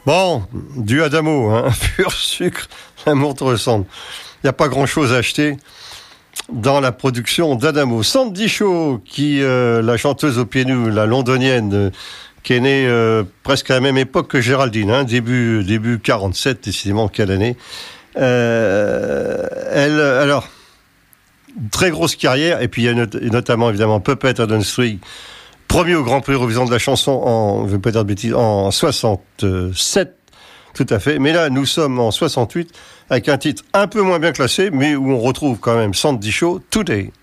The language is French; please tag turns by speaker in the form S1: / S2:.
S1: Bon, du Adamo, hein, pur sucre, l'amour te ressemble. Il n'y a pas grand-chose à acheter dans la production d'Adamo. Sandy Shaw, la chanteuse aux pieds nus, la londonienne, qui est née presque à la même époque que Géraldine, hein, début 47, décidément, quelle année. Alors, très grosse carrière, et puis il y a notamment, évidemment, Puppet on the String, premier au Grand Prix Eurovision de la chanson je ne vais pas dire de bêtises, en 67, tout à fait. Mais là, nous sommes en 68, avec un titre un peu moins bien classé, mais où on retrouve quand même Sandy Shaw, Today.